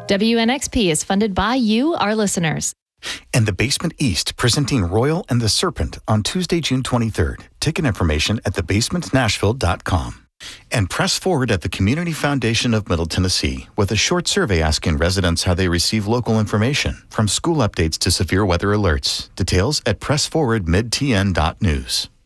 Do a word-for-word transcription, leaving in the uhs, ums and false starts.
W N X P is funded by you, our listeners. And the Basement East presenting Royal and the Serpent on Tuesday, June twenty-third. Ticket information at the basement nashville dot com. And Press Forward at the Community Foundation of Middle Tennessee with a short survey asking residents how they receive local information, from school updates to severe weather alerts. Details at press forward mid t n dot news.